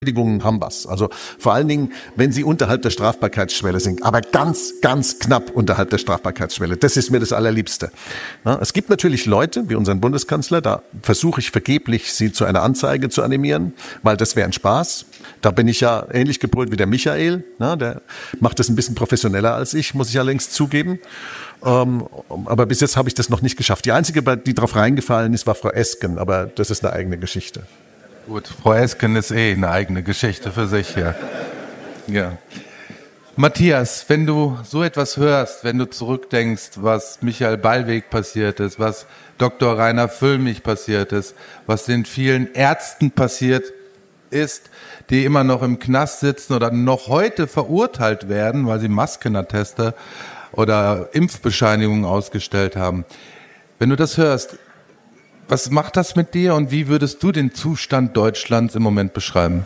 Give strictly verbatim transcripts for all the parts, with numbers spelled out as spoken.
Beleidigungen haben was. Also vor allen Dingen, wenn sie unterhalb der Strafbarkeitsschwelle sind, aber ganz, ganz knapp unterhalb der Strafbarkeitsschwelle. Das ist mir das Allerliebste. Ja, es gibt natürlich Leute, wie unseren Bundeskanzler, da versuche ich vergeblich, sie zu einer Anzeige zu animieren, weil das wäre ein Spaß. Da bin ich ja ähnlich gepolt wie der Michael. Ja, der macht das ein bisschen professioneller als ich, muss ich allerdings zugeben. Ähm, aber bis jetzt habe ich das noch nicht geschafft. Die einzige, die drauf reingefallen ist, war Frau Esken, aber das ist eine eigene Geschichte. Gut, Frau Esken ist eh eine eigene Geschichte für sich, ja. Ja. Matthias, wenn du so etwas hörst, wenn du zurückdenkst, was Michael Ballweg passiert ist, was Doktor Rainer Füllmich passiert ist, was den vielen Ärzten passiert ist, die immer noch im Knast sitzen oder noch heute verurteilt werden, weil sie Maskenatteste oder Impfbescheinigungen ausgestellt haben. Wenn du das hörst, was macht das mit dir und wie würdest du den Zustand Deutschlands im Moment beschreiben?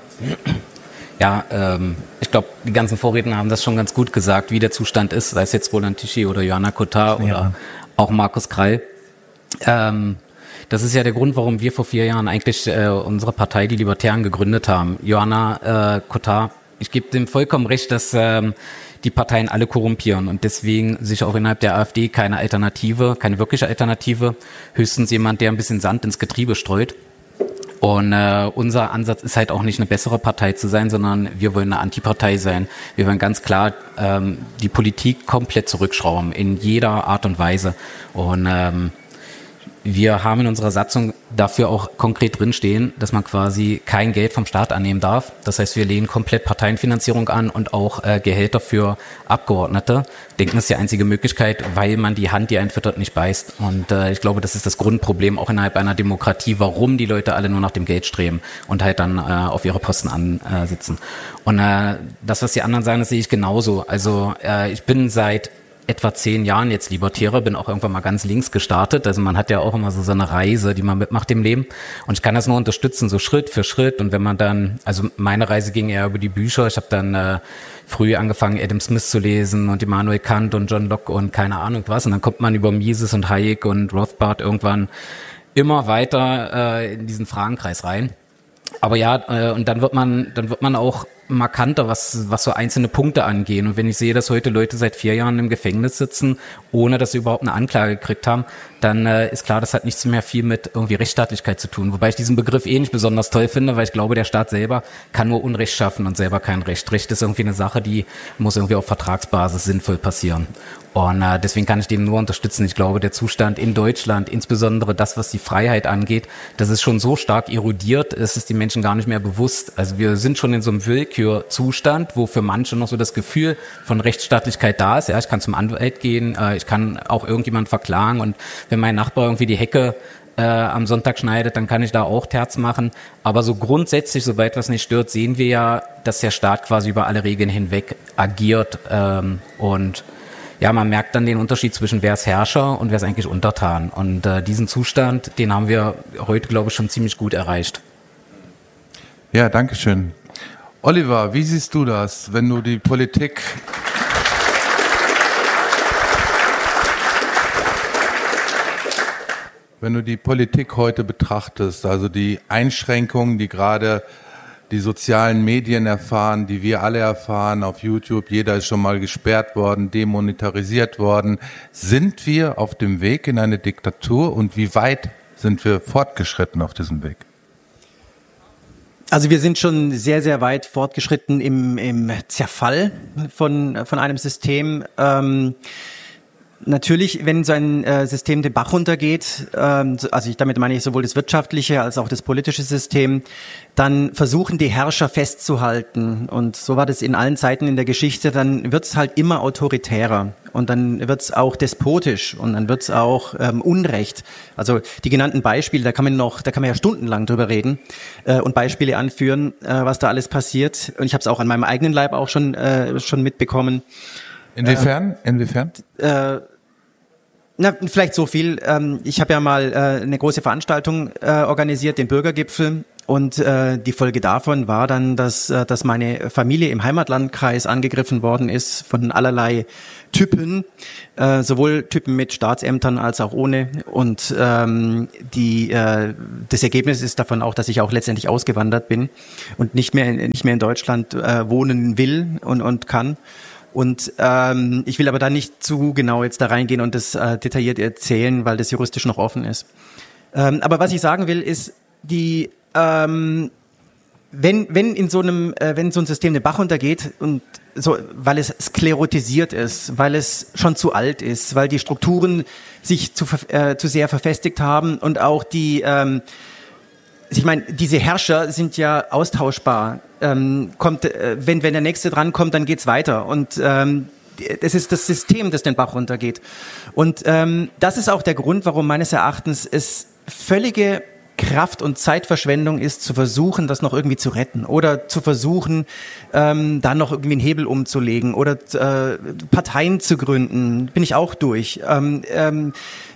Ja, ähm, ich glaube, die ganzen Vorredner haben das schon ganz gut gesagt, wie der Zustand ist, sei es jetzt Roland Tichy oder Johanna Kotar oder ja. auch Markus Krall. Ähm, das ist ja der Grund, warum wir vor vier Jahren eigentlich äh, unsere Partei, die Libertären, gegründet haben. Johanna äh, Kotar, ich gebe dem vollkommen recht, dass ähm, die Parteien alle korrumpieren und deswegen sich auch innerhalb der AfD keine Alternative, keine wirkliche Alternative, höchstens jemand, der ein bisschen Sand ins Getriebe streut. Und äh, unser Ansatz ist halt auch nicht eine bessere Partei zu sein, sondern wir wollen eine Antipartei sein. Wir wollen ganz klar ähm, die Politik komplett zurückschrauben, in jeder Art und Weise. Und ähm, wir haben in unserer Satzung dafür auch konkret drinstehen, dass man quasi kein Geld vom Staat annehmen darf. Das heißt, wir lehnen komplett Parteienfinanzierung an und auch äh, Gehälter für Abgeordnete. Denken, das ist die einzige Möglichkeit, weil man die Hand, die einen füttert, nicht beißt. Und äh, ich glaube, das ist das Grundproblem auch innerhalb einer Demokratie, warum die Leute alle nur nach dem Geld streben und halt dann äh, auf ihre Posten ansitzen. Und äh, das, was die anderen sagen, das sehe ich genauso. Also äh, ich bin seit etwa zehn Jahren jetzt Libertärer, bin auch irgendwann mal ganz links gestartet. Also man hat ja auch immer so, so eine Reise, die man mitmacht im Leben. Und ich kann das nur unterstützen, so Schritt für Schritt. Und wenn man dann, also meine Reise ging eher über die Bücher. Ich habe dann äh, früh angefangen, Adam Smith zu lesen und Immanuel Kant und John Locke und keine Ahnung was. Und dann kommt man über Mises und Hayek und Rothbard irgendwann immer weiter äh, in diesen Fragenkreis rein. Aber ja, äh, und dann wird man, dann wird man auch markanter, was, was so einzelne Punkte angehen. Und wenn ich sehe, dass heute Leute seit vier Jahren im Gefängnis sitzen, ohne dass sie überhaupt eine Anklage gekriegt haben, dann äh, ist klar, das hat nichts mehr viel mit irgendwie Rechtsstaatlichkeit zu tun. Wobei ich diesen Begriff eh nicht besonders toll finde, weil ich glaube, der Staat selber kann nur Unrecht schaffen und selber kein Recht. Recht ist irgendwie eine Sache, die muss irgendwie auf Vertragsbasis sinnvoll passieren. Und äh, deswegen kann ich den nur unterstützen. Ich glaube, der Zustand in Deutschland, insbesondere das, was die Freiheit angeht, das ist schon so stark erodiert, es ist den Menschen gar nicht mehr bewusst. Also wir sind schon in so einem Willkürzustand, wo für manche noch so das Gefühl von Rechtsstaatlichkeit da ist. Ja, ich kann zum Anwalt gehen, äh, ich kann auch irgendjemanden verklagen und wenn mein Nachbar irgendwie die Hecke äh, am Sonntag schneidet, dann kann ich da auch Terz machen. Aber so grundsätzlich, soweit was nicht stört, sehen wir ja, dass der Staat quasi über alle Regeln hinweg agiert ähm, und ja, man merkt dann den Unterschied zwischen wer ist Herrscher und wer ist eigentlich Untertan. Und äh, diesen Zustand, den haben wir heute, glaube ich, schon ziemlich gut erreicht. Ja, danke schön. Oliver, wie siehst du das, wenn du die Politik... Wenn du die Politik heute betrachtest, also die Einschränkungen, die gerade die sozialen Medien erfahren, die wir alle erfahren auf YouTube, jeder ist schon mal gesperrt worden, demonetarisiert worden. Sind wir auf dem Weg in eine Diktatur und wie weit sind wir fortgeschritten auf diesem Weg? Also wir sind schon sehr, sehr weit fortgeschritten im, im Zerfall von, von einem System. Ähm, Natürlich, wenn so ein äh, System den Bach runtergeht, ähm, also ich, damit meine ich sowohl das wirtschaftliche als auch das politische System, dann versuchen die Herrscher festzuhalten. Und so war das in allen Zeiten in der Geschichte. Dann wird es halt immer autoritärer und dann wird es auch despotisch und dann wird es auch ähm, Unrecht. Also die genannten Beispiele, da kann man noch, da kann man ja stundenlang drüber reden äh, und Beispiele anführen, äh, was da alles passiert. Und ich habe es auch an meinem eigenen Leib auch schon äh, schon mitbekommen. Inwiefern? Inwiefern? Äh, Na, vielleicht so viel. Ähm, ich habe ja mal äh, eine große Veranstaltung äh, organisiert, den Bürgergipfel. Und äh, die Folge davon war dann, dass, äh, dass meine Familie im Heimatlandkreis angegriffen worden ist von allerlei Typen, äh, sowohl Typen mit Staatsämtern als auch ohne. Und ähm, die, äh, das Ergebnis ist davon auch, dass ich auch letztendlich ausgewandert bin und nicht mehr, nicht mehr in Deutschland äh, wohnen will und, und kann. Und ähm, ich will aber da nicht zu genau jetzt da reingehen und das äh, detailliert erzählen, weil das juristisch noch offen ist. Ähm, aber was ich sagen will, ist, die ähm, wenn wenn in so einem äh, wenn so ein System den Bach runtergeht und so, weil es sklerotisiert ist, weil es schon zu alt ist, weil die Strukturen sich zu äh, zu sehr verfestigt haben und auch die ähm, ich meine, diese Herrscher sind ja austauschbar. Ähm, kommt, äh, wenn, wenn der Nächste drankommt, dann geht's weiter. Und ähm, es ist das System, das den Bach runtergeht. Und ähm, das ist auch der Grund, warum meines Erachtens es völlige Kraft- und Zeitverschwendung ist, zu versuchen, das noch irgendwie zu retten oder zu versuchen, ähm, da noch irgendwie einen Hebel umzulegen oder äh, Parteien zu gründen. Bin ich auch durch. Ähm, ähm,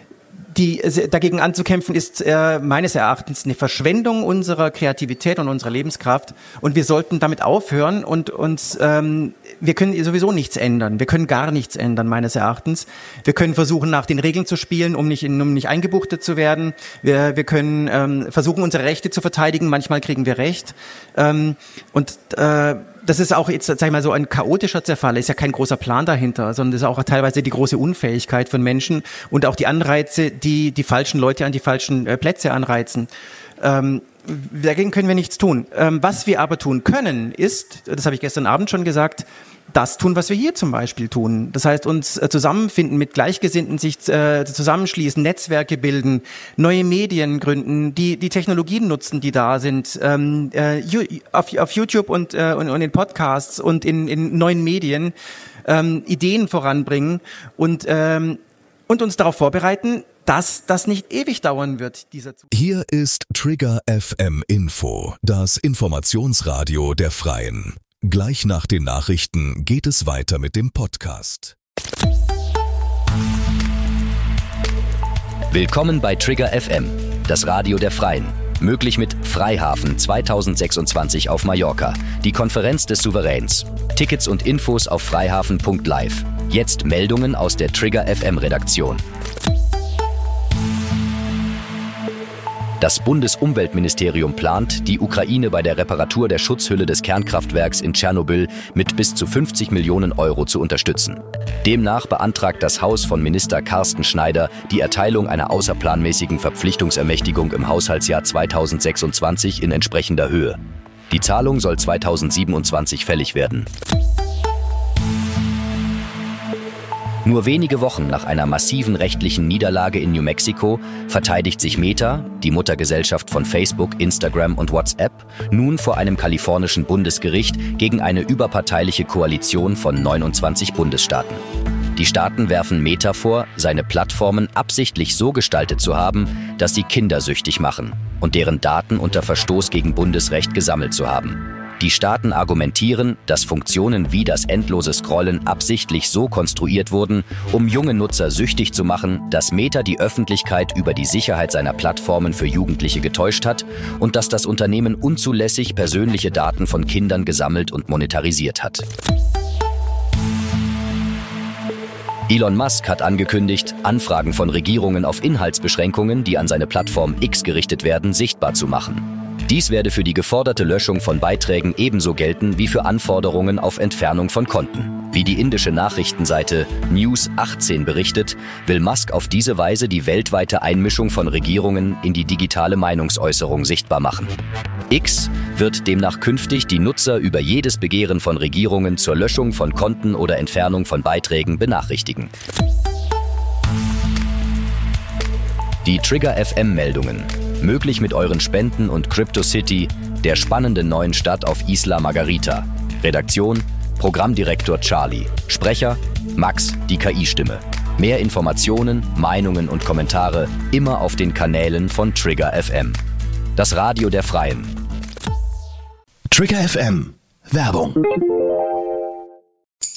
Die dagegen anzukämpfen, ist äh, meines Erachtens eine Verschwendung unserer Kreativität und unserer Lebenskraft. Und wir sollten damit aufhören und uns, ähm, wir können sowieso nichts ändern. Wir können gar nichts ändern, meines Erachtens. Wir können versuchen, nach den Regeln zu spielen, um nicht, in, um nicht eingebuchtet zu werden. Wir, wir können ähm, versuchen, unsere Rechte zu verteidigen. Manchmal kriegen wir Recht. Ähm, und äh, das ist auch jetzt, sag ich mal, so ein chaotischer Zerfall. Es ist ja kein großer Plan dahinter, sondern es ist auch teilweise die große Unfähigkeit von Menschen und auch die Anreize, die die falschen Leute an die falschen äh, Plätze anreizen. Ähm, dagegen können wir nichts tun. Ähm, was wir aber tun können, ist, das habe ich gestern Abend schon gesagt, das tun, was wir hier zum Beispiel tun. Das heißt, uns äh, zusammenfinden mit Gleichgesinnten, sich äh, zusammenschließen, Netzwerke bilden, neue Medien gründen, die die Technologien nutzen, die da sind, ähm, äh, auf, auf YouTube und, äh, und, und in Podcasts und in, in neuen Medien ähm, Ideen voranbringen und, ähm, und uns darauf vorbereiten, dass das nicht ewig dauern wird, dieser Zug. Hier ist Trigger F M Info, das Informationsradio der Freien. Gleich nach den Nachrichten geht es weiter mit dem Podcast. Willkommen bei Trigger F M, das Radio der Freien. Möglich mit Freihafen zweitausendsechsundzwanzig auf Mallorca, die Konferenz des Souveräns. Tickets und Infos auf freihafen punkt live. Jetzt Meldungen aus der Trigger F M Redaktion. Das Bundesumweltministerium plant, die Ukraine bei der Reparatur der Schutzhülle des Kernkraftwerks in Tschernobyl mit bis zu fünfzig Millionen Euro zu unterstützen. Demnach beantragt das Haus von Minister Carsten Schneider die Erteilung einer außerplanmäßigen Verpflichtungsermächtigung im Haushaltsjahr zweitausendsechsundzwanzig in entsprechender Höhe. Die Zahlung soll zweitausendsiebenundzwanzig fällig werden. Nur wenige Wochen nach einer massiven rechtlichen Niederlage in New Mexico verteidigt sich Meta, die Muttergesellschaft von Facebook, Instagram und WhatsApp, nun vor einem kalifornischen Bundesgericht gegen eine überparteiliche Koalition von neunundzwanzig Bundesstaaten. Die Staaten werfen Meta vor, seine Plattformen absichtlich so gestaltet zu haben, dass sie kindersüchtig machen und deren Daten unter Verstoß gegen Bundesrecht gesammelt zu haben. Die Staaten argumentieren, dass Funktionen wie das endlose Scrollen absichtlich so konstruiert wurden, um junge Nutzer süchtig zu machen, dass Meta die Öffentlichkeit über die Sicherheit seiner Plattformen für Jugendliche getäuscht hat und dass das Unternehmen unzulässig persönliche Daten von Kindern gesammelt und monetarisiert hat. Elon Musk hat angekündigt, Anfragen von Regierungen auf Inhaltsbeschränkungen, die an seine Plattform X gerichtet werden, sichtbar zu machen. Dies werde für die geforderte Löschung von Beiträgen ebenso gelten wie für Anforderungen auf Entfernung von Konten. Wie die indische Nachrichtenseite News achtzehn berichtet, will Musk auf diese Weise die weltweite Einmischung von Regierungen in die digitale Meinungsäußerung sichtbar machen. X wird demnach künftig die Nutzer über jedes Begehren von Regierungen zur Löschung von Konten oder Entfernung von Beiträgen benachrichtigen. Die Trigger F M-Meldungen. Möglich mit euren Spenden und CryptoCity, der spannenden neuen Stadt auf Isla Margarita. Redaktion, Programmdirektor Charlie. Sprecher, Max, die K I-Stimme. Mehr Informationen, Meinungen und Kommentare immer auf den Kanälen von Trigger F M. Das Radio der Freien. Trigger F M. Werbung.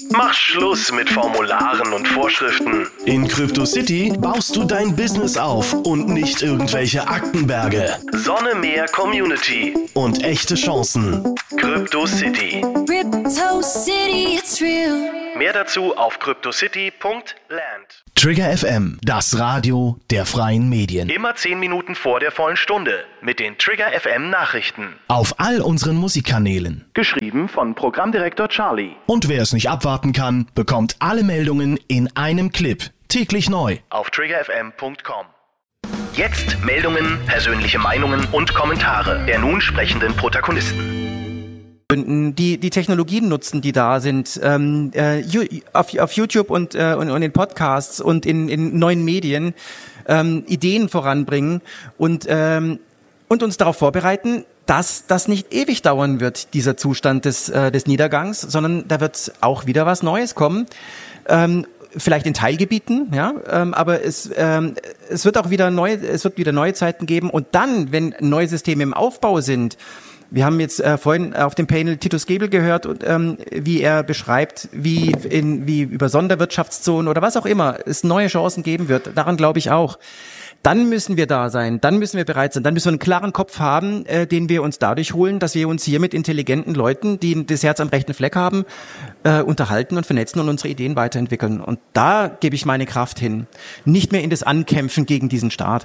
Mach Schluss mit Formularen und Vorschriften. In CryptoCity baust du dein Business auf und nicht irgendwelche Aktenberge. Sonne, Meer, Community und echte Chancen. CryptoCity. CryptoCity, it's real. Mehr dazu auf cryptocity punkt land. Trigger F M, das Radio der freien Medien. Immer zehn Minuten vor der vollen Stunde mit den Trigger F M Nachrichten. Auf all unseren Musikkanälen. Geschrieben von Programmdirektor Charlie. Und wer es nicht abwarten kann, bekommt alle Meldungen in einem Clip. Täglich neu. Auf trigger f m punkt com. Jetzt Meldungen, persönliche Meinungen und Kommentare der nun sprechenden Protagonisten. Die, die Technologien nutzen, die da sind, ähm, äh, auf, auf YouTube und, äh, und, und in Podcasts und in, in neuen Medien ähm, Ideen voranbringen und, ähm, und uns darauf vorbereiten, dass das nicht ewig dauern wird, dieser Zustand des, äh, des Niedergangs, sondern da wird auch wieder was Neues kommen. Ähm, vielleicht in Teilgebieten, ja, ähm, aber es, ähm, es wird auch wieder neue, es wird wieder neue Zeiten geben und dann, wenn neue Systeme im Aufbau sind. Wir haben jetzt äh, vorhin auf dem Panel Titus Gebel gehört, und, ähm, wie er beschreibt, wie, in, wie über Sonderwirtschaftszonen oder was auch immer es neue Chancen geben wird. Daran glaube ich auch. Dann müssen wir da sein, dann müssen wir bereit sein, dann müssen wir einen klaren Kopf haben, äh, den wir uns dadurch holen, dass wir uns hier mit intelligenten Leuten, die das Herz am rechten Fleck haben, äh, unterhalten und vernetzen und unsere Ideen weiterentwickeln. Und da gebe ich meine Kraft hin. Nicht mehr in das Ankämpfen gegen diesen Staat.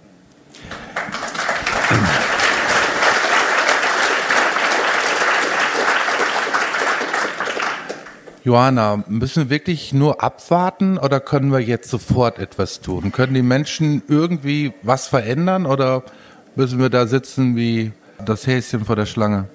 Johanna, müssen wir wirklich nur abwarten oder können wir jetzt sofort etwas tun? Können die Menschen irgendwie was verändern oder müssen wir da sitzen wie das Häschen vor der Schlange?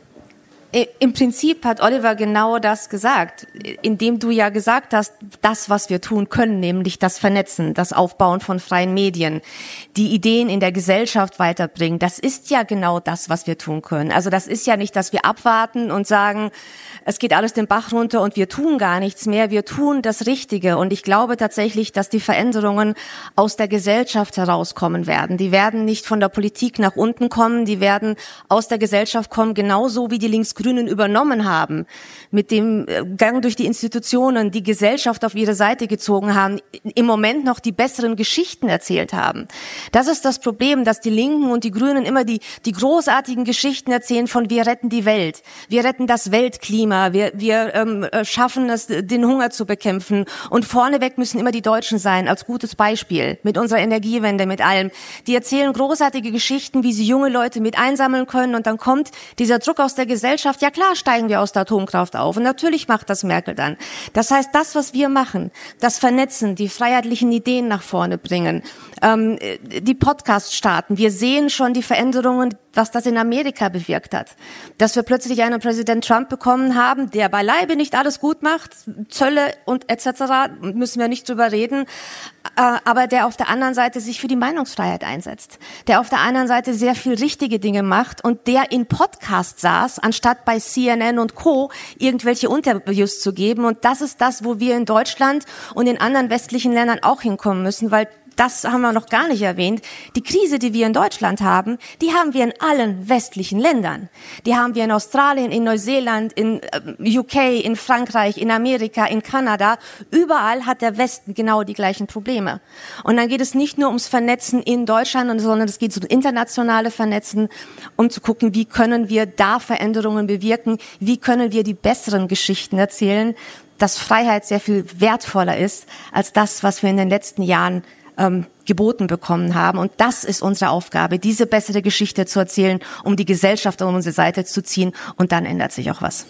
Im Prinzip hat Oliver genau das gesagt, indem du ja gesagt hast, das, was wir tun können, nämlich das Vernetzen, das Aufbauen von freien Medien, die Ideen in der Gesellschaft weiterbringen, das ist ja genau das, was wir tun können. Also das ist ja nicht, dass wir abwarten und sagen, es geht alles den Bach runter und wir tun gar nichts mehr, wir tun das Richtige. Und ich glaube tatsächlich, dass die Veränderungen aus der Gesellschaft herauskommen werden. Die werden nicht von der Politik nach unten kommen, die werden aus der Gesellschaft kommen, genauso wie die Linksgrünen übernommen haben, mit dem Gang durch die Institutionen, die Gesellschaft auf ihre Seite gezogen haben, im Moment noch die besseren Geschichten erzählt haben. Das ist das Problem, dass die Linken und die Grünen immer die, die großartigen Geschichten erzählen von wir retten die Welt, wir retten das Weltklima, wir, wir ähm, schaffen es, den Hunger zu bekämpfen und vorneweg müssen immer die Deutschen sein, als gutes Beispiel, mit unserer Energiewende, mit allem. Die erzählen großartige Geschichten, wie sie junge Leute mit einsammeln können und dann kommt dieser Druck aus der Gesellschaft. Ja klar, steigen wir aus der Atomkraft auf und natürlich macht das Merkel dann. Das heißt, das, was wir machen, das Vernetzen, die freiheitlichen Ideen nach vorne bringen, ähm, die Podcasts starten. Wir sehen schon die Veränderungen, was das in Amerika bewirkt hat. Dass wir plötzlich einen Präsident Trump bekommen haben, der beileibe nicht alles gut macht, Zölle und et cetera, müssen wir nicht drüber reden, äh, aber der auf der anderen Seite sich für die Meinungsfreiheit einsetzt, der auf der anderen Seite sehr viel richtige Dinge macht und der in Podcasts saß, anstatt bei C N N und Co. irgendwelche Interviews zu geben. Und das ist das, wo wir in Deutschland und in anderen westlichen Ländern auch hinkommen müssen, weil das haben wir noch gar nicht erwähnt. Die Krise, die wir in Deutschland haben, die haben wir in allen westlichen Ländern. Die haben wir in Australien, in Neuseeland, in U K, in Frankreich, in Amerika, in Kanada. Überall hat der Westen genau die gleichen Probleme. Und dann geht es nicht nur ums Vernetzen in Deutschland, sondern es geht um internationale Vernetzen, um zu gucken, wie können wir da Veränderungen bewirken, wie können wir die besseren Geschichten erzählen, dass Freiheit sehr viel wertvoller ist als das, was wir in den letzten Jahren Ähm, geboten bekommen haben. Und das ist unsere Aufgabe, diese bessere Geschichte zu erzählen, um die Gesellschaft auf unsere Seite zu ziehen. Und dann ändert sich auch was.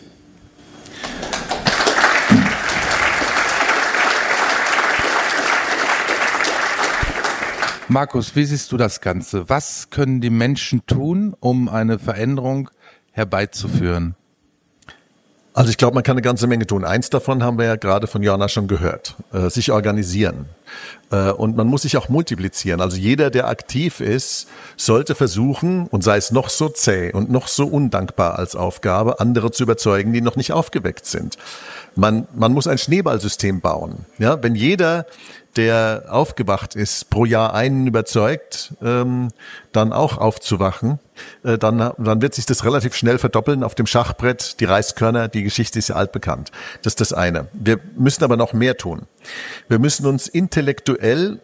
Markus, wie siehst du das Ganze? Was können die Menschen tun, um eine Veränderung herbeizuführen? Also ich glaube, man kann eine ganze Menge tun. Eins davon haben wir ja gerade von Johanna schon gehört, äh, sich organisieren. Äh, und man muss sich auch multiplizieren. Also jeder, der aktiv ist, sollte versuchen, und sei es noch so zäh und noch so undankbar als Aufgabe, andere zu überzeugen, die noch nicht aufgeweckt sind. Man, man muss ein Schneeballsystem bauen. Ja, wenn jeder der aufgewacht ist, pro Jahr einen überzeugt, ähm, dann auch aufzuwachen, äh, dann, dann wird sich das relativ schnell verdoppeln auf dem Schachbrett. Die Reiskörner, die Geschichte ist ja altbekannt. Das ist das eine. Wir müssen aber noch mehr tun. Wir müssen uns intellektuell,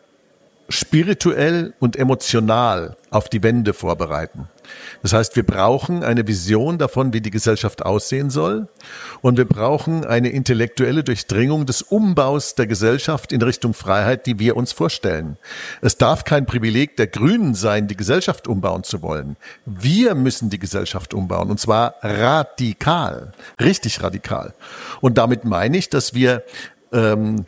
spirituell und emotional auf die Wende vorbereiten. Das heißt, wir brauchen eine Vision davon, wie die Gesellschaft aussehen soll, und wir brauchen eine intellektuelle Durchdringung des Umbaus der Gesellschaft in Richtung Freiheit, die wir uns vorstellen. Es darf kein Privileg der Grünen sein, die Gesellschaft umbauen zu wollen. Wir müssen die Gesellschaft umbauen, und zwar radikal, richtig radikal. Und damit meine ich, dass wir ähm,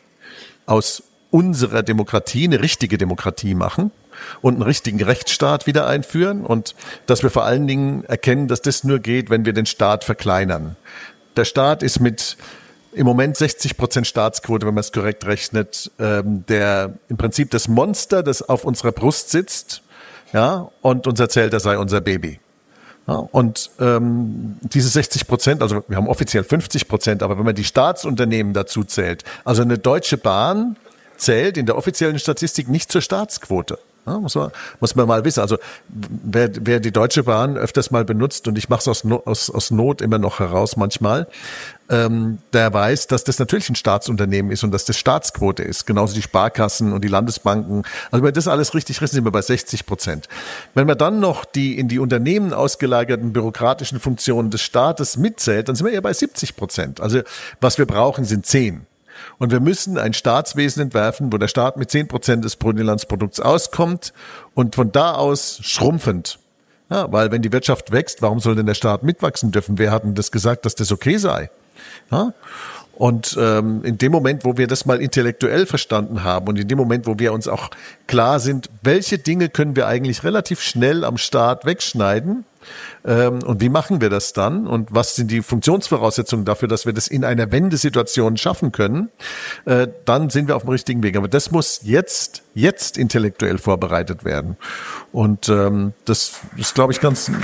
aus unserer Demokratie eine richtige Demokratie machen und einen richtigen Rechtsstaat wieder einführen, und dass wir vor allen Dingen erkennen, dass das nur geht, wenn wir den Staat verkleinern. Der Staat ist mit im Moment sechzig Prozent Staatsquote, wenn man es korrekt rechnet, ähm, der im Prinzip das Monster, das auf unserer Brust sitzt, ja, und uns erzählt, das sei unser Baby. Ja, und ähm, diese sechzig Prozent, also wir haben offiziell fünfzig Prozent, aber wenn man die Staatsunternehmen dazu zählt, also eine Deutsche Bahn zählt in der offiziellen Statistik nicht zur Staatsquote. Ja, muss man, muss man mal wissen. Also wer, wer die Deutsche Bahn öfters mal benutzt, und ich mache es aus, no, aus, aus Not immer noch heraus manchmal, ähm, der weiß, dass das natürlich ein Staatsunternehmen ist und dass das Staatsquote ist. Genauso die Sparkassen und die Landesbanken. Also wenn wir das alles richtig rechnen, sind wir bei sechzig Prozent. Wenn man dann noch die in die Unternehmen ausgelagerten bürokratischen Funktionen des Staates mitzählt, dann sind wir eher bei siebzig Prozent. Also was wir brauchen, sind zehn. Und wir müssen ein Staatswesen entwerfen, wo der Staat mit zehn Prozent des Bruttoinlandsprodukts auskommt und von da aus schrumpfend. Ja, weil wenn die Wirtschaft wächst, warum soll denn der Staat mitwachsen dürfen? Wer hat denn das gesagt, dass das okay sei? Ja? Und ähm, in dem Moment, wo wir das mal intellektuell verstanden haben und in dem Moment, wo wir uns auch klar sind, welche Dinge können wir eigentlich relativ schnell am Staat wegschneiden, ähm, und wie machen wir das dann und was sind die Funktionsvoraussetzungen dafür, dass wir das in einer Wendesituation schaffen können, äh, dann sind wir auf dem richtigen Weg. Aber das muss jetzt, jetzt intellektuell vorbereitet werden. Und ähm, das ist, glaube ich, ganz...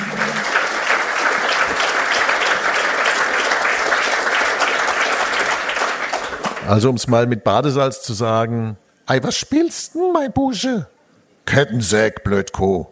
Also um es mal mit Badesalz zu sagen, ei, was spielst denn, mein Bursche? Kettensäg, Blödko.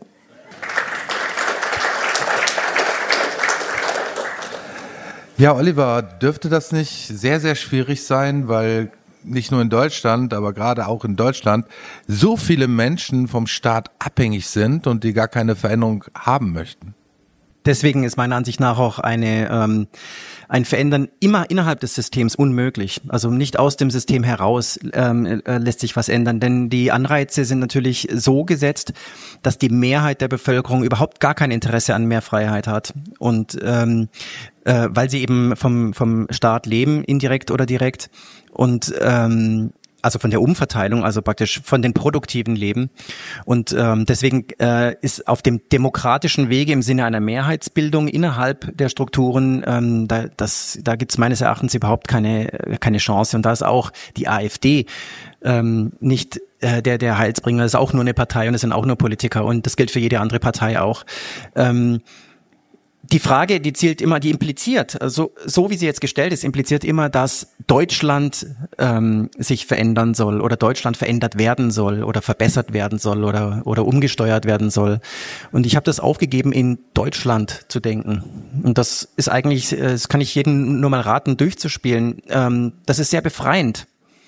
Ja, Oliver, dürfte das nicht sehr, sehr schwierig sein, weil nicht nur in Deutschland, aber gerade auch in Deutschland so viele Menschen vom Staat abhängig sind und die gar keine Veränderung haben möchten? Deswegen ist meiner Ansicht nach auch eine, ähm, ein Verändern immer innerhalb des Systems unmöglich. Also nicht aus dem System heraus ähm, äh, lässt sich was ändern, denn die Anreize sind natürlich so gesetzt, dass die Mehrheit der Bevölkerung überhaupt gar kein Interesse an mehr Freiheit hat. Und ähm, äh, weil sie eben vom, vom Staat leben, indirekt oder direkt, und ähm, also von der Umverteilung, also praktisch von den produktiven Leben. Und ähm, deswegen äh, ist auf dem demokratischen Wege im Sinne einer Mehrheitsbildung innerhalb der Strukturen, ähm, da, das, da gibt es meines Erachtens überhaupt keine, keine Chance. Und da ist auch die AfD ähm, nicht äh, der, der Heilsbringer, das ist auch nur eine Partei und es sind auch nur Politiker, und das gilt für jede andere Partei auch. Ähm, Die Frage, die zielt immer, die impliziert, also so wie sie jetzt gestellt ist, impliziert immer, dass Deutschland ähm, sich verändern soll oder Deutschland verändert werden soll oder verbessert werden soll oder oder umgesteuert werden soll. Und ich habe das aufgegeben, in Deutschland zu denken. Und das ist eigentlich, das kann ich jedem nur mal raten, durchzuspielen. Ähm, das ist sehr befreiend.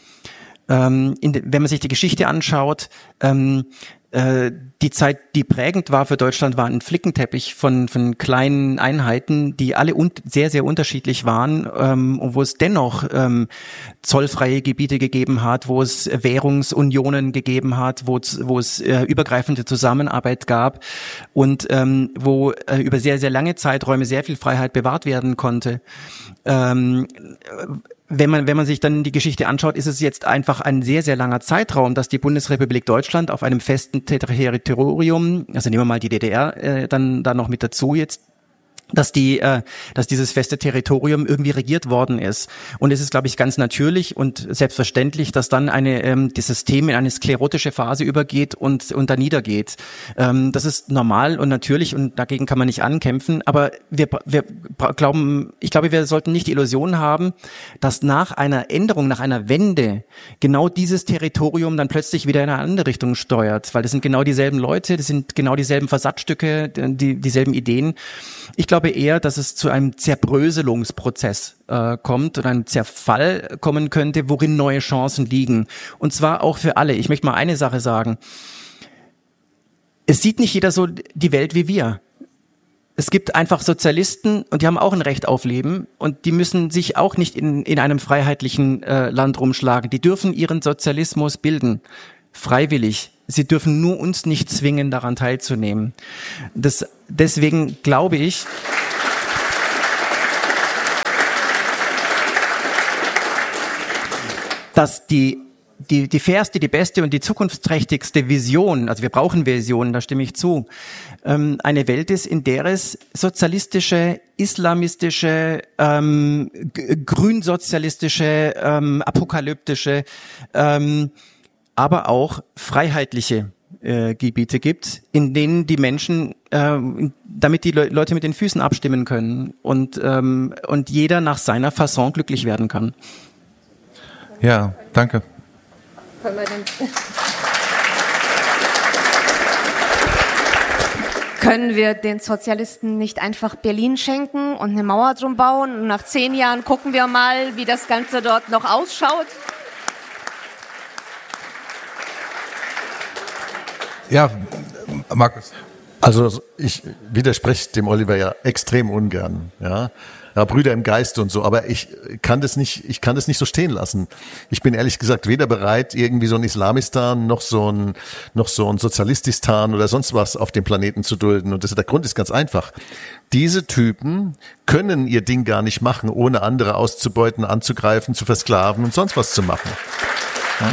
Ähm, in de, wenn man sich die Geschichte anschaut, ähm, die Zeit, die prägend war für Deutschland, war ein Flickenteppich von von kleinen Einheiten, die alle un- sehr, sehr unterschiedlich waren, ähm, und wo es dennoch ähm, zollfreie Gebiete gegeben hat, wo es Währungsunionen gegeben hat, wo es, wo es äh, übergreifende Zusammenarbeit gab und ähm, wo äh, über sehr, sehr lange Zeiträume sehr viel Freiheit bewahrt werden konnte. Ähm, Wenn man, wenn man sich dann die Geschichte anschaut, ist es jetzt einfach ein sehr, sehr langer Zeitraum, dass die Bundesrepublik Deutschland auf einem festen Territorium, also nehmen wir mal die D D R äh, dann, dann noch mit dazu jetzt, dass die, äh, dass dieses feste Territorium irgendwie regiert worden ist. Und es ist, glaube ich, ganz natürlich und selbstverständlich, dass dann eine ähm, das System in eine sklerotische Phase übergeht und und da niedergeht. Ähm, das ist normal und natürlich und dagegen kann man nicht ankämpfen. Aber wir wir glauben, ich glaube, wir sollten nicht die Illusion haben, dass nach einer Änderung, nach einer Wende genau dieses Territorium dann plötzlich wieder in eine andere Richtung steuert, weil das sind genau dieselben Leute, das sind genau dieselben Versatzstücke, die dieselben Ideen. Ich glaube eher, dass es zu einem Zerbröselungsprozess äh, kommt und ein Zerfall kommen könnte, worin neue Chancen liegen. Und zwar auch für alle. Ich möchte mal eine Sache sagen. Es sieht nicht jeder so die Welt wie wir. Es gibt einfach Sozialisten und die haben auch ein Recht auf Leben und die müssen sich auch nicht in, in einem freiheitlichen äh, Land rumschlagen. Die dürfen ihren Sozialismus bilden. Freiwillig. Sie dürfen nur uns nicht zwingen, daran teilzunehmen. Das, deswegen glaube ich, dass die, die, die fairste, die beste und die zukunftsträchtigste Vision, also wir brauchen Visionen, da stimme ich zu, ähm, eine Welt ist, in der es sozialistische, islamistische, ähm, g- grünsozialistische, ähm, apokalyptische, ähm, aber auch freiheitliche äh, Gebiete gibt, in denen die Menschen, äh, damit die Le- Leute mit den Füßen abstimmen können und ähm, und jeder nach seiner Fasson glücklich werden kann. Ja, danke. Können wir den Können wir den Sozialisten nicht einfach Berlin schenken und eine Mauer drum bauen und nach zehn Jahren gucken wir mal, wie das Ganze dort noch ausschaut? Ja, Markus. Also ich widerspreche dem Oliver ja extrem ungern, ja. Ja, Brüder im Geist und so, aber ich kann das nicht, ich kann das nicht so stehen lassen. Ich bin ehrlich gesagt weder bereit, irgendwie so ein Islamistan, noch so ein, noch so ein Sozialististan oder sonst was auf dem Planeten zu dulden. Und das, der Grund ist ganz einfach. Diese Typen können ihr Ding gar nicht machen, ohne andere auszubeuten, anzugreifen, zu versklaven und sonst was zu machen. Ja?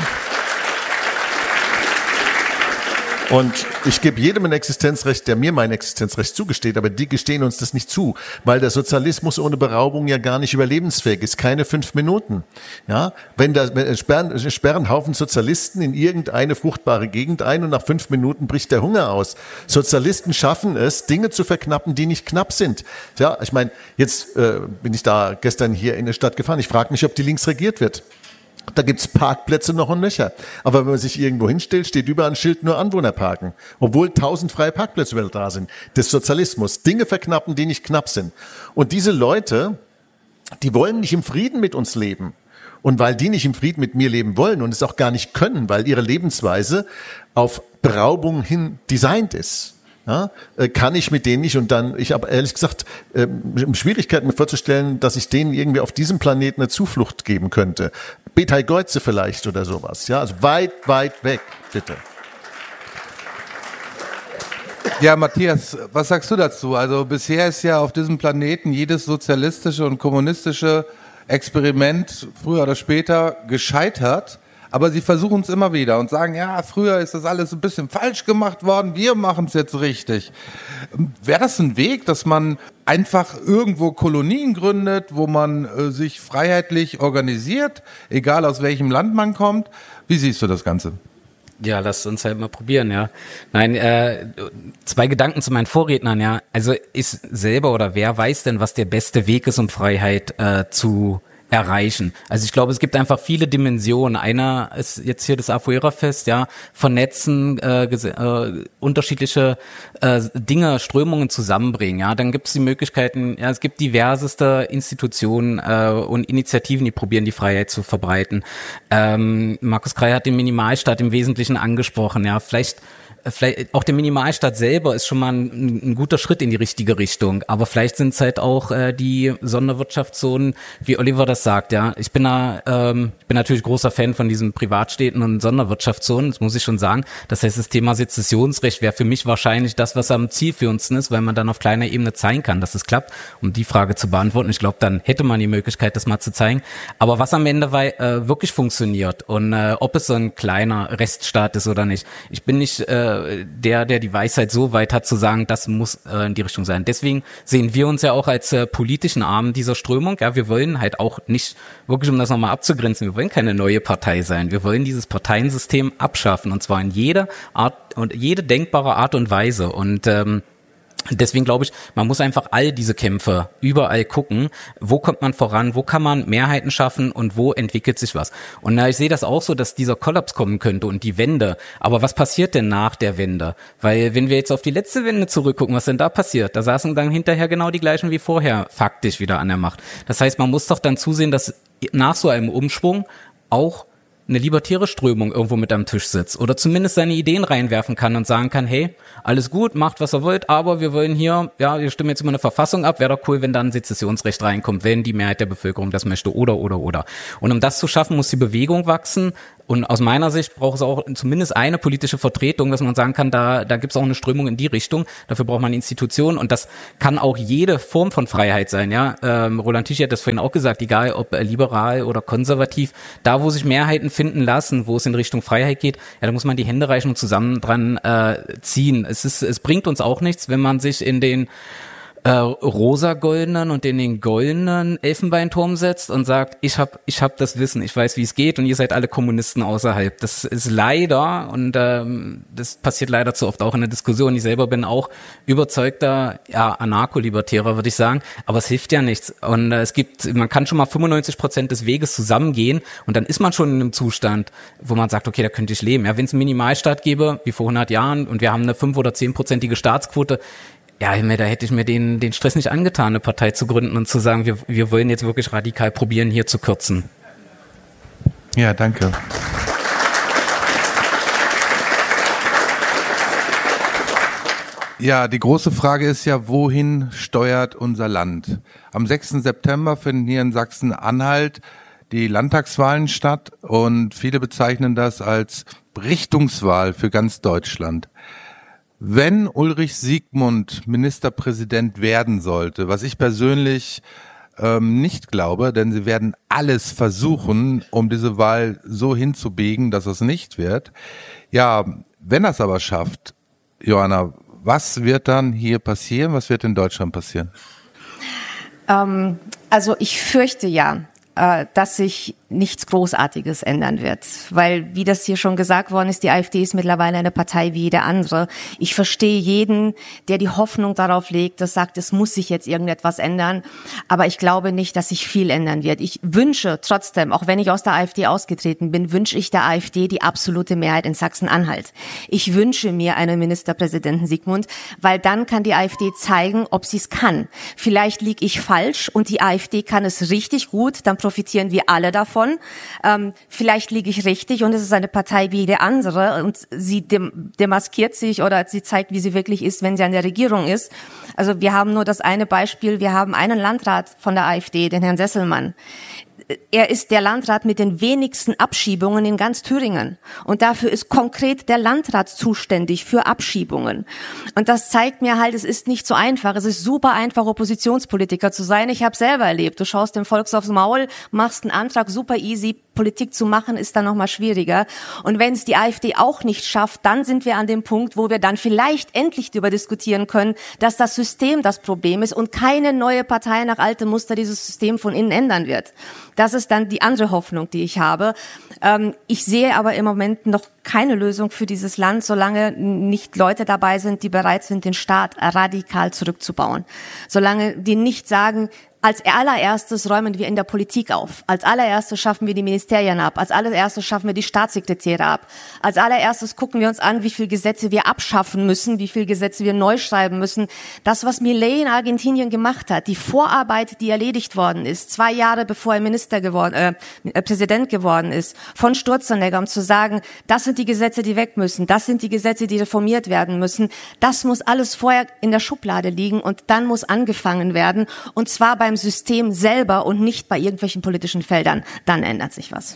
Und ich gebe jedem ein Existenzrecht, der mir mein Existenzrecht zugesteht, aber die gestehen uns das nicht zu, weil der Sozialismus ohne Beraubung ja gar nicht überlebensfähig ist, keine fünf Minuten. Ja, wenn da wenn sperren, sperren Haufen Sozialisten in irgendeine fruchtbare Gegend ein und nach fünf Minuten bricht der Hunger aus. Sozialisten schaffen es, Dinge zu verknappen, die nicht knapp sind. Ja, ich meine, jetzt äh, bin ich da gestern hier in der Stadt gefahren. Ich frage mich, ob die links regiert wird. Da gibt's Parkplätze noch und nöcher. Aber wenn man sich irgendwo hinstellt, steht überall ein Schild, nur Anwohner parken. Obwohl tausend freie Parkplätze überall da sind. Das Sozialismus. Dinge verknappen, die nicht knapp sind. Und diese Leute, die wollen nicht im Frieden mit uns leben. Und weil die nicht im Frieden mit mir leben wollen und es auch gar nicht können, weil ihre Lebensweise auf Beraubung hin designt ist, ja, kann ich mit denen nicht. Und dann, ich habe ehrlich gesagt äh, Schwierigkeiten mir vorzustellen, dass ich denen irgendwie auf diesem Planeten eine Zuflucht geben könnte. Betai Geuze vielleicht oder sowas. Ja, also weit, weit weg, bitte. Ja, Matthias, was sagst du dazu? Also bisher ist ja auf diesem Planeten jedes sozialistische und kommunistische Experiment früher oder später gescheitert. Aber sie versuchen es immer wieder und sagen, ja, früher ist das alles ein bisschen falsch gemacht worden, wir machen es jetzt richtig. Wäre das ein Weg, dass man einfach irgendwo Kolonien gründet, wo man äh, sich freiheitlich organisiert, egal aus welchem Land man kommt? Wie siehst du das Ganze? Ja, lass uns halt mal probieren, ja. Nein, äh, zwei Gedanken zu meinen Vorrednern, ja. Also ist selber oder wer weiß denn, was der beste Weg ist, um Freiheit äh, zu erreichen. Also ich glaube, es gibt einfach viele Dimensionen. Einer ist jetzt hier das Afuera-Fest, ja, vernetzen, äh, äh, unterschiedliche äh, Dinge, Strömungen zusammenbringen, ja. Dann gibt es die Möglichkeiten, ja, es gibt diverseste Institutionen äh, und Initiativen, die probieren, die Freiheit zu verbreiten. Ähm, Markus Krey hat den Minimalstaat im Wesentlichen angesprochen, ja. Vielleicht Vielleicht auch der Minimalstaat selber ist schon mal ein, ein guter Schritt in die richtige Richtung, aber vielleicht sind es halt auch äh, die Sonderwirtschaftszonen, wie Oliver das sagt, ja. Ich bin da, ähm, ich bin natürlich großer Fan von diesen Privatstädten und Sonderwirtschaftszonen, das muss ich schon sagen. Das heißt, das Thema Sezessionsrecht wäre für mich wahrscheinlich das, was am zielführendsten ist, weil man dann auf kleiner Ebene zeigen kann, dass es klappt, um die Frage zu beantworten. Ich glaube, dann hätte man die Möglichkeit, das mal zu zeigen. Aber was am Ende wei- äh, wirklich funktioniert und äh, ob es so ein kleiner Reststaat ist oder nicht, ich bin nicht äh, äh, der, der die Weisheit so weit hat zu sagen, das muss äh, in die Richtung sein. Deswegen sehen wir uns ja auch als äh, politischen Arm dieser Strömung. Ja, wir wollen halt auch nicht, wirklich um das nochmal abzugrenzen, wir wollen keine neue Partei sein. Wir wollen dieses Parteiensystem abschaffen und zwar in jeder Art und jede denkbare Art und Weise. Und ähm, deswegen glaube ich, man muss einfach all diese Kämpfe überall gucken, wo kommt man voran, wo kann man Mehrheiten schaffen und wo entwickelt sich was. Und na, ich sehe das auch so, dass dieser Kollaps kommen könnte und die Wende. Aber was passiert denn nach der Wende? Weil wenn wir jetzt auf die letzte Wende zurückgucken, was denn da passiert? Da saßen dann hinterher genau die gleichen wie vorher faktisch wieder an der Macht. Das heißt, man muss doch dann zusehen, dass nach so einem Umschwung auch eine libertäre Strömung irgendwo mit am Tisch sitzt oder zumindest seine Ideen reinwerfen kann und sagen kann, hey, alles gut, macht was ihr wollt, aber wir wollen hier, ja, wir stimmen jetzt über eine Verfassung ab, wäre doch cool, wenn dann ein Sezessionsrecht reinkommt, wenn die Mehrheit der Bevölkerung das möchte oder, oder, oder. Und um das zu schaffen, muss die Bewegung wachsen und aus meiner Sicht braucht es auch zumindest eine politische Vertretung, dass man sagen kann, da, da gibt es auch eine Strömung in die Richtung, dafür braucht man Institutionen und das kann auch jede Form von Freiheit sein, ja. Ähm, Roland Tichy hat das vorhin auch gesagt, egal ob äh, liberal oder konservativ, da wo sich Mehrheiten finden lassen, wo es in Richtung Freiheit geht, ja, da muss man die Hände reichen und zusammen dran äh, ziehen. Es ist, es bringt uns auch nichts, wenn man sich in den äh, rosa-goldenen und in den goldenen Elfenbeinturm setzt und sagt, ich hab, ich hab das Wissen, ich weiß, wie es geht und ihr seid alle Kommunisten außerhalb. Das ist leider, und ähm, das passiert leider zu oft auch in der Diskussion, ich selber bin auch überzeugter, ja, Anarcho-Libertärer, würde ich sagen, aber es hilft ja nichts. Und äh, es gibt, man kann schon mal fünfundneunzig Prozent des Weges zusammengehen und dann ist man schon in einem Zustand, wo man sagt, okay, da könnte ich leben. Ja, wenn es einen Minimalstaat gäbe, wie vor hundert Jahren, und wir haben eine fünf- oder zehnprozentige Staatsquote, ja, da hätte ich mir den, den Stress nicht angetan, eine Partei zu gründen und zu sagen, wir, wir wollen jetzt wirklich radikal probieren, hier zu kürzen. Ja, danke. Ja, die große Frage ist ja, wohin steuert unser Land? Am sechsten September finden hier in Sachsen-Anhalt die Landtagswahlen statt und viele bezeichnen das als Richtungswahl für ganz Deutschland. Wenn Ulrich Siegmund Ministerpräsident werden sollte, was ich persönlich ähm, nicht glaube, denn sie werden alles versuchen, um diese Wahl so hinzubiegen, dass es nicht wird. Ja, wenn er es aber schafft, Johanna, was wird dann hier passieren? Was wird in Deutschland passieren? Ähm, also ich fürchte ja, äh, dass sich nichts Großartiges ändern wird, weil, wie das hier schon gesagt worden ist, die AfD ist mittlerweile eine Partei wie jede andere. Ich verstehe jeden, der die Hoffnung darauf legt, das sagt, es muss sich jetzt irgendetwas ändern, aber ich glaube nicht, dass sich viel ändern wird. Ich wünsche trotzdem, auch wenn ich aus der AfD ausgetreten bin, wünsche ich der AfD die absolute Mehrheit in Sachsen-Anhalt. Ich wünsche mir einen Ministerpräsidenten Siegmund, weil dann kann die AfD zeigen, ob sie es kann. Vielleicht liege ich falsch und die AfD kann es richtig gut, dann profitieren wir alle davon. Ähm, vielleicht liege ich richtig und es ist eine Partei wie jede andere und sie dem, demaskiert sich oder sie zeigt, wie sie wirklich ist, wenn sie an der Regierung ist. Also wir haben nur das eine Beispiel, wir haben einen Landrat von der AfD, den Herrn Sesselmann. Er ist der Landrat mit den wenigsten Abschiebungen in ganz Thüringen. Und dafür ist konkret der Landrat zuständig für Abschiebungen. Und das zeigt mir halt, es ist nicht so einfach. Es ist super einfach, Oppositionspolitiker zu sein. Ich habe selber erlebt. Du schaust dem Volks aufs Maul, machst einen Antrag, super easy. Politik zu machen ist dann nochmal schwieriger. Und wenn es die AfD auch nicht schafft, dann sind wir an dem Punkt, wo wir dann vielleicht endlich darüber diskutieren können, dass das System das Problem ist und keine neue Partei nach altem Muster dieses System von innen ändern wird. Das ist dann die andere Hoffnung, die ich habe. Ähm, ich sehe aber im Moment noch keine Lösung für dieses Land, solange nicht Leute dabei sind, die bereit sind, den Staat radikal zurückzubauen. Solange die nicht sagen, als allererstes räumen wir in der Politik auf. Als allererstes schaffen wir die Ministerien ab. Als allererstes schaffen wir die Staatssekretäre ab. Als allererstes gucken wir uns an, wie viele Gesetze wir abschaffen müssen, wie viele Gesetze wir neu schreiben müssen. Das, was Milei in Argentinien gemacht hat, die Vorarbeit, die erledigt worden ist, zwei Jahre bevor er Minister geworden, äh, Präsident geworden ist, von Sturzenegger, um zu sagen, das sind die Gesetze, die weg müssen, das sind die Gesetze, die reformiert werden müssen. Das muss alles vorher in der Schublade liegen und dann muss angefangen werden, und zwar bei beim System selber und nicht bei irgendwelchen politischen Feldern, dann ändert sich was.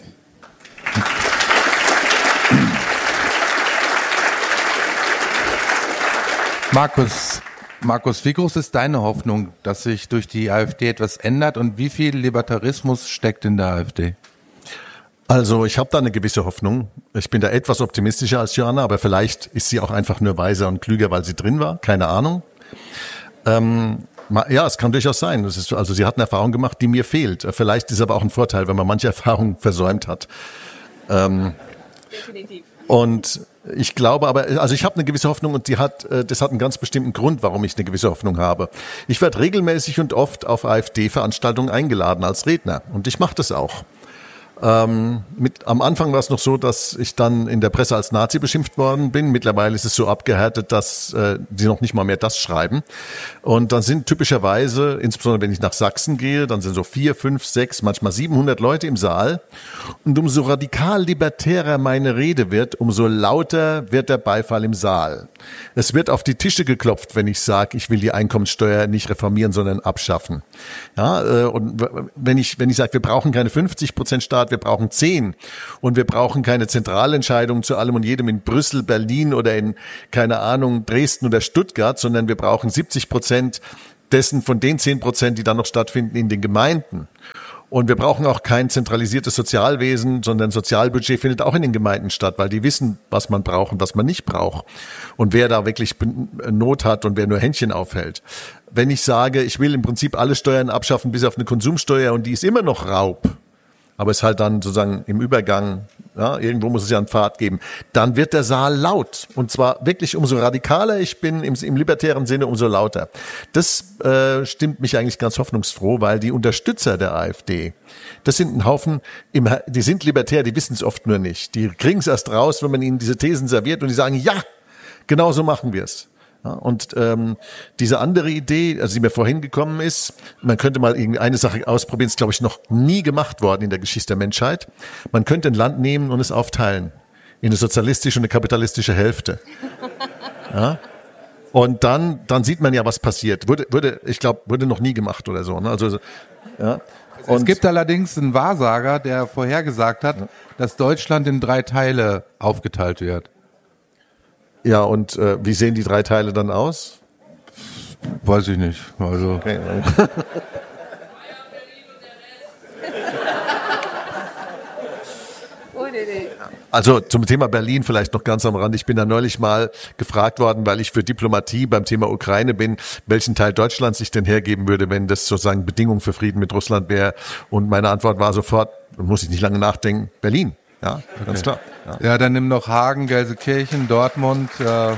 Markus, Markus, wie groß ist deine Hoffnung, dass sich durch die AfD etwas ändert und wie viel Libertarismus steckt in der AfD? Also ich habe da eine gewisse Hoffnung. Ich bin da etwas optimistischer als Joanna, aber vielleicht ist sie auch einfach nur weiser und klüger, weil sie drin war. Keine Ahnung. Ähm, ja, es kann durchaus sein. Das ist, also sie hat eine Erfahrung gemacht, die mir fehlt. Vielleicht ist aber auch ein Vorteil, wenn man manche Erfahrungen versäumt hat. Ähm, Definitiv. Und ich glaube aber, also ich habe eine gewisse Hoffnung und die hat, das hat einen ganz bestimmten Grund, warum ich eine gewisse Hoffnung habe. Ich werde regelmäßig und oft auf AfD-Veranstaltungen eingeladen als Redner und ich mache das auch. Ähm, mit, am Anfang war es noch so, dass ich dann in der Presse als Nazi beschimpft worden bin. Mittlerweile ist es so abgehärtet, dass äh, die noch nicht mal mehr das schreiben. Und dann sind typischerweise, insbesondere wenn ich nach Sachsen gehe, dann sind so vier, fünf, sechs, manchmal siebenhundert Leute im Saal. Und umso radikal libertärer meine Rede wird, umso lauter wird der Beifall im Saal. Es wird auf die Tische geklopft, wenn ich sage, ich will die Einkommenssteuer nicht reformieren, sondern abschaffen. Ja, äh, und wenn ich wenn ich sage, wir brauchen keine fünfzig Prozent Staat, wir brauchen zehn und wir brauchen keine Zentralentscheidung zu allem und jedem in Brüssel, Berlin oder in, keine Ahnung, Dresden oder Stuttgart, sondern wir brauchen siebzig Prozent dessen von den zehn Prozent, die dann noch stattfinden in den Gemeinden. Und wir brauchen auch kein zentralisiertes Sozialwesen, sondern Sozialbudget findet auch in den Gemeinden statt, weil die wissen, was man braucht und was man nicht braucht. Und wer da wirklich Not hat und wer nur Händchen aufhält. Wenn ich sage, ich will im Prinzip alle Steuern abschaffen, bis auf eine Konsumsteuer und die ist immer noch Raub, aber es halt dann sozusagen im Übergang, ja, irgendwo muss es ja einen Pfad geben, dann wird der Saal laut. Und zwar wirklich umso radikaler ich bin, im, im libertären Sinne, umso lauter. Das äh, stimmt mich eigentlich ganz hoffnungsfroh, weil die Unterstützer der AfD, das sind ein Haufen, im, die sind libertär, die wissen es oft nur nicht. Die kriegen es erst raus, wenn man ihnen diese Thesen serviert und die sagen, ja, genau so machen wir es. Ja, und ähm, diese andere Idee, also die mir vorhin gekommen ist, man könnte mal irgendeine Sache ausprobieren, ist glaube ich noch nie gemacht worden in der Geschichte der Menschheit. Man könnte ein Land nehmen und es aufteilen in eine sozialistische und eine kapitalistische Hälfte. Ja? Und dann dann sieht man ja, was passiert. Wurde, wurde ich glaube, wurde noch nie gemacht oder so. Ne? Also ja. Und es gibt allerdings einen Wahrsager, der vorhergesagt hat, ja, dass Deutschland in drei Teile aufgeteilt wird. Ja, und äh, wie sehen die drei Teile dann aus? Weiß ich nicht. Also, okay. Also zum Thema Berlin vielleicht noch ganz am Rand. Ich bin da neulich mal gefragt worden, weil ich für Diplomatie beim Thema Ukraine bin, welchen Teil Deutschlands ich denn hergeben würde, wenn das sozusagen Bedingung für Frieden mit Russland wäre. Und meine Antwort war sofort, muss ich nicht lange nachdenken, Berlin. Ja, okay, ganz klar. Ja. ja, dann nimm noch Hagen, Gelsenkirchen, Dortmund. Äh,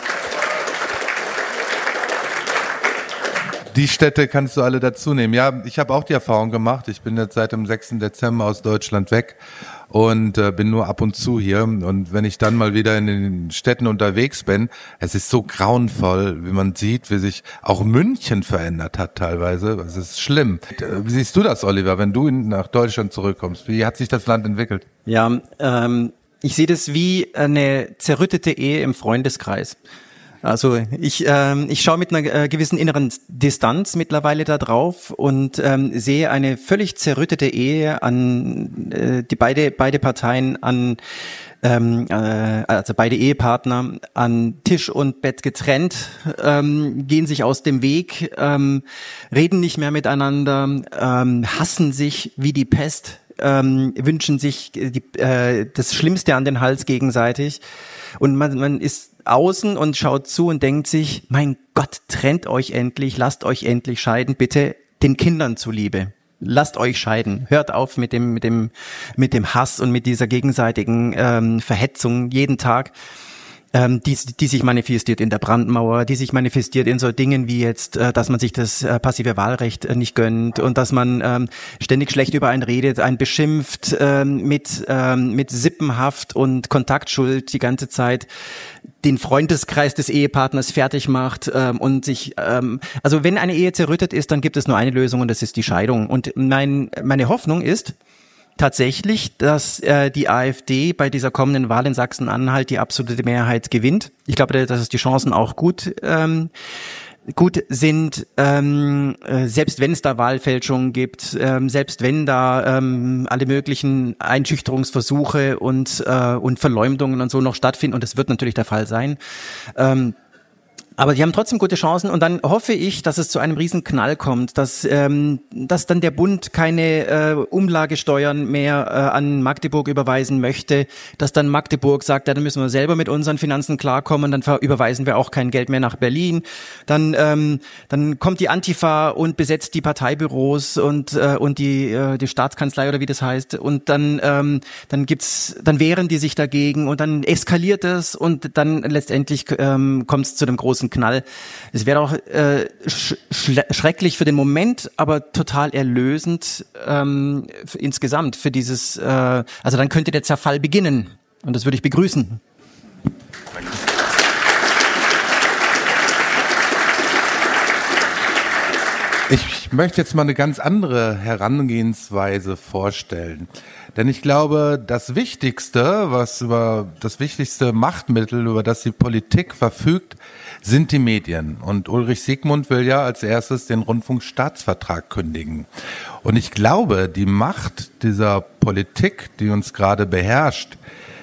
die Städte kannst du alle dazu nehmen. Ja, ich habe auch die Erfahrung gemacht. Ich bin jetzt seit dem sechsten Dezember aus Deutschland weg und äh, bin nur ab und zu hier. Und wenn ich dann mal wieder in den Städten unterwegs bin, es ist so grauenvoll, wie man sieht, wie sich auch München verändert hat teilweise. Es ist schlimm. Wie siehst du das, Oliver, wenn du nach Deutschland zurückkommst? Wie hat sich das Land entwickelt? Ja, ähm, ich sehe das wie eine zerrüttete Ehe im Freundeskreis. Also ich ähm, ich schaue mit einer äh, gewissen inneren Distanz mittlerweile da drauf und ähm, sehe eine völlig zerrüttete Ehe an äh, die beide beide Parteien an ähm, äh, also beide Ehepartner an Tisch und Bett getrennt, ähm, gehen sich aus dem Weg, ähm, reden nicht mehr miteinander, ähm, hassen sich wie die Pest, ähm, wünschen sich die, äh, das Schlimmste an den Hals gegenseitig und man man ist außen und schaut zu und denkt sich, mein Gott, trennt euch endlich, lasst euch endlich scheiden, bitte den Kindern zuliebe. Lasst euch scheiden. Hört auf mit dem mit dem mit dem Hass und mit dieser gegenseitigen ähm, Verhetzung jeden Tag, ähm, die die sich manifestiert in der Brandmauer, die sich manifestiert in so Dingen wie jetzt, äh, dass man sich das äh, passive Wahlrecht äh, nicht gönnt und dass man ähm, ständig schlecht über einen redet, einen beschimpft ähm, mit ähm, mit Sippenhaft und Kontaktschuld die ganze Zeit, den Freundeskreis des Ehepartners fertig macht ähm, und sich, ähm, also wenn eine Ehe zerrüttet ist, dann gibt es nur eine Lösung und das ist die Scheidung. Und mein, meine Hoffnung ist tatsächlich, dass äh, die AfD bei dieser kommenden Wahl in Sachsen-Anhalt die absolute Mehrheit gewinnt. Ich glaube, dass es die Chancen auch gut ähm, gut sind, ähm, äh, selbst wenn es da Wahlfälschungen gibt, ähm, selbst wenn da ähm, alle möglichen Einschüchterungsversuche und äh, und Verleumdungen und so noch stattfinden, und das wird natürlich der Fall sein, ähm, Aber die haben trotzdem gute Chancen und dann hoffe ich, dass es zu einem riesen Knall kommt, dass, ähm, dass dann der Bund keine äh, Umlagesteuern mehr äh, an Magdeburg überweisen möchte, dass dann Magdeburg sagt, ja, dann müssen wir selber mit unseren Finanzen klarkommen, dann ver- überweisen wir auch kein Geld mehr nach Berlin. Dann, ähm, dann kommt die Antifa und besetzt die Parteibüros und, äh, und die, äh, die Staatskanzlei oder wie das heißt und dann, ähm, dann gibt's, dann wehren die sich dagegen und dann eskaliert es und dann letztendlich ähm, kommt es zu dem großen Knall. Es wäre auch äh, sch- schrecklich für den Moment, aber total erlösend ähm, f- insgesamt für dieses, äh, also dann könnte der Zerfall beginnen und das würde ich begrüßen. Ich möchte jetzt mal eine ganz andere Herangehensweise vorstellen. Denn ich glaube, das Wichtigste, was über das wichtigste Machtmittel, über das die Politik verfügt, sind die Medien. Und Ulrich Siegmund will ja als erstes den Rundfunkstaatsvertrag kündigen. Und ich glaube, die Macht dieser Politik, die uns gerade beherrscht,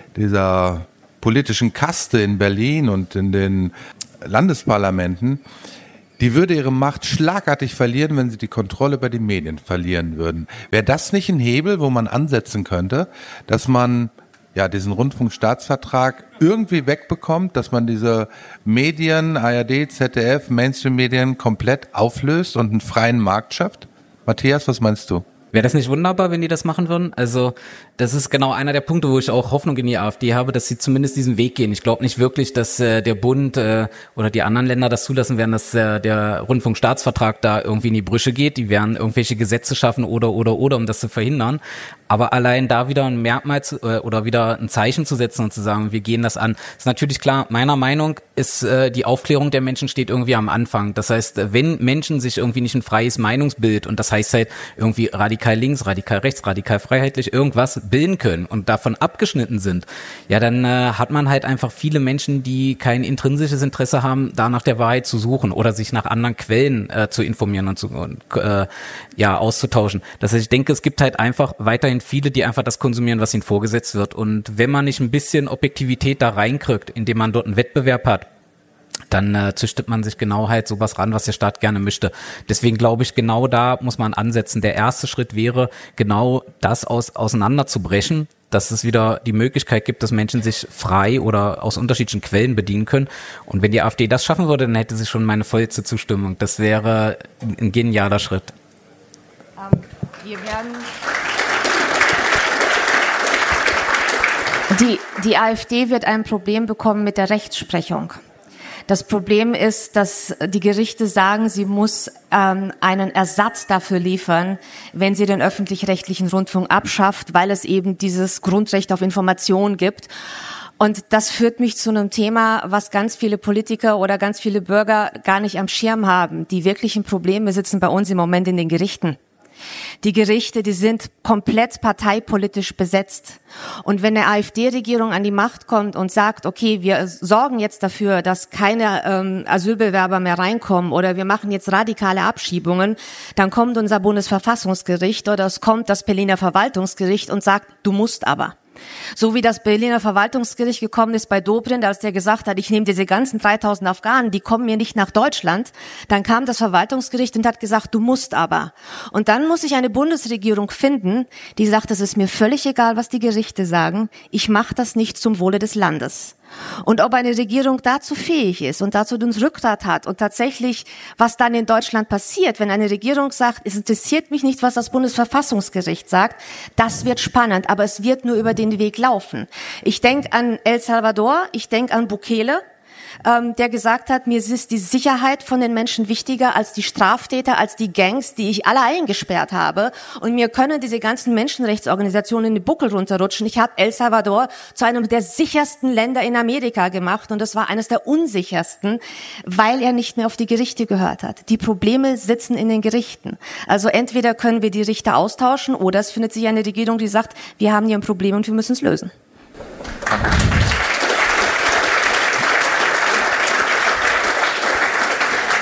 dieser politischen Kaste in Berlin und in den Landesparlamenten, die würde ihre Macht schlagartig verlieren, wenn sie die Kontrolle über die Medien verlieren würden. Wäre das nicht ein Hebel, wo man ansetzen könnte, dass man ja diesen Rundfunkstaatsvertrag irgendwie wegbekommt, dass man diese Medien, A R D, Z D F, Mainstream-Medien komplett auflöst und einen freien Markt schafft? Matthias, was meinst du? Wäre das nicht wunderbar, wenn die das machen würden? Also das ist genau einer der Punkte, wo ich auch Hoffnung in die AfD habe, dass sie zumindest diesen Weg gehen. Ich glaube nicht wirklich, dass äh, der Bund äh, oder die anderen Länder das zulassen werden, dass äh, der Rundfunkstaatsvertrag da irgendwie in die Brüche geht. Die werden irgendwelche Gesetze schaffen oder, oder, oder, um das zu verhindern. Aber allein da wieder ein Merkmal zu, äh, oder wieder ein Zeichen zu setzen und zu sagen, wir gehen das an, ist natürlich klar. Meiner Meinung ist, äh, die Aufklärung der Menschen steht irgendwie am Anfang. Das heißt, wenn Menschen sich irgendwie nicht ein freies Meinungsbild, und das heißt halt irgendwie radikal links, radikal rechts, radikal freiheitlich, irgendwas bilden können und davon abgeschnitten sind, ja, dann äh, hat man halt einfach viele Menschen, die kein intrinsisches Interesse haben, da nach der Wahrheit zu suchen oder sich nach anderen Quellen äh, zu informieren und zu und, äh, ja auszutauschen. Das heißt, ich denke, es gibt halt einfach weiterhin viele, die einfach das konsumieren, was ihnen vorgesetzt wird. Und wenn man nicht ein bisschen Objektivität da reinkriegt, indem man dort einen Wettbewerb hat, dann äh, züchtet man sich genau halt sowas ran, was der Staat gerne möchte. Deswegen glaube ich, genau da muss man ansetzen. Der erste Schritt wäre, genau das aus, auseinanderzubrechen, dass es wieder die Möglichkeit gibt, dass Menschen sich frei oder aus unterschiedlichen Quellen bedienen können. Und wenn die AfD das schaffen würde, dann hätte sie schon meine vollste Zustimmung. Das wäre ein genialer Schritt. Ähm, wir werden... Die, die AfD wird ein Problem bekommen mit der Rechtsprechung. Das Problem ist, dass die Gerichte sagen, sie muss ähm, einen Ersatz dafür liefern, wenn sie den öffentlich-rechtlichen Rundfunk abschafft, weil es eben dieses Grundrecht auf Information gibt. Und das führt mich zu einem Thema, was ganz viele Politiker oder ganz viele Bürger gar nicht am Schirm haben. Die wirklichen Probleme sitzen bei uns im Moment in den Gerichten. Die Gerichte, die sind komplett parteipolitisch besetzt. Und wenn eine AfD-Regierung an die Macht kommt und sagt, okay, wir sorgen jetzt dafür, dass keine ähm, Asylbewerber mehr reinkommen oder wir machen jetzt radikale Abschiebungen, dann kommt unser Bundesverfassungsgericht oder es kommt das Berliner Verwaltungsgericht und sagt, du musst aber. So wie das Berliner Verwaltungsgericht gekommen ist bei Dobrindt, als der gesagt hat, ich nehme diese ganzen dreitausend Afghanen, die kommen mir nicht nach Deutschland. Dann kam das Verwaltungsgericht und hat gesagt, du musst aber. Und dann muss ich eine Bundesregierung finden, die sagt, es ist mir völlig egal, was die Gerichte sagen. Ich mache das nicht zum Wohle des Landes. Und ob eine Regierung dazu fähig ist und dazu den Rückgrat hat und tatsächlich, was dann in Deutschland passiert, wenn eine Regierung sagt, es interessiert mich nicht, was das Bundesverfassungsgericht sagt, das wird spannend, aber es wird nur über den Weg laufen. Ich denke an El Salvador, ich denke an Bukele, ähm, der gesagt hat, mir ist die Sicherheit von den Menschen wichtiger als die Straftäter, als die Gangs, die ich alle eingesperrt habe. Und mir können diese ganzen Menschenrechtsorganisationen in den Buckel runterrutschen. Ich habe El Salvador zu einem der sichersten Länder in Amerika gemacht und das war eines der unsichersten, weil er nicht mehr auf die Gerichte gehört hat. Die Probleme sitzen in den Gerichten. Also entweder können wir die Richter austauschen oder es findet sich eine Regierung, die sagt, wir haben hier ein Problem und wir müssen es lösen.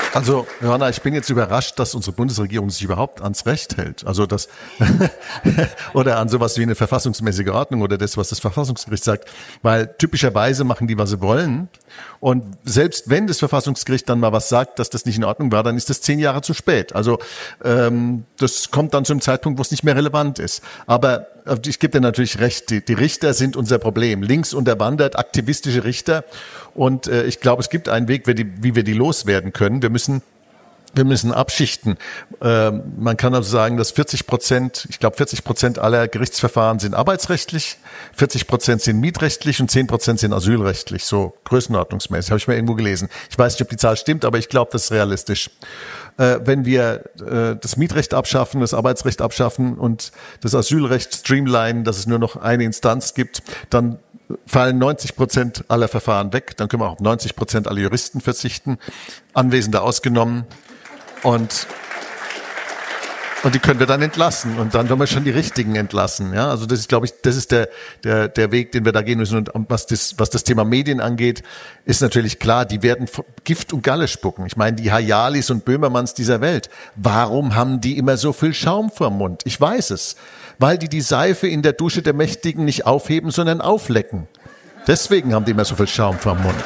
Also, Johanna, ich bin jetzt überrascht, dass unsere Bundesregierung sich überhaupt ans Recht hält. Also das oder an sowas wie eine verfassungsmäßige Ordnung oder das, was das Verfassungsgericht sagt. Weil typischerweise machen die, was sie wollen. Und selbst wenn das Verfassungsgericht dann mal was sagt, dass das nicht in Ordnung war, dann ist das zehn Jahre zu spät. Also ähm, das kommt dann zu einem Zeitpunkt, wo es nicht mehr relevant ist. Aber ich gebe dir natürlich recht, die, die Richter sind unser Problem. Links unterwandert, aktivistische Richter. Und äh, ich glaube, es gibt einen Weg, wie, die, wie wir die loswerden können. Wir müssen Wir müssen abschichten. Äh, man kann also sagen, dass vierzig Prozent, ich glaube vierzig Prozent aller Gerichtsverfahren sind arbeitsrechtlich, vierzig Prozent sind mietrechtlich und zehn Prozent sind asylrechtlich, so größenordnungsmäßig, habe ich mal irgendwo gelesen. Ich weiß nicht, ob die Zahl stimmt, aber ich glaube, das ist realistisch. Äh, wenn wir äh, das Mietrecht abschaffen, das Arbeitsrecht abschaffen und das Asylrecht streamlinen, dass es nur noch eine Instanz gibt, dann fallen neunzig Prozent aller Verfahren weg. Dann können wir auch auf neunzig Prozent aller Juristen verzichten, Anwesende ausgenommen. Und, und die können wir dann entlassen. Und dann werden wir schon die Richtigen entlassen. Ja, also das ist, glaube ich, das ist der, der, der Weg, den wir da gehen müssen. Und was das, was das Thema Medien angeht, ist natürlich klar, die werden Gift und Galle spucken. Ich meine, die Hayalis und Böhmermanns dieser Welt. Warum haben die immer so viel Schaum vorm Mund? Ich weiß es. Weil die die Seife in der Dusche der Mächtigen nicht aufheben, sondern auflecken. Deswegen haben die immer so viel Schaum vorm Mund.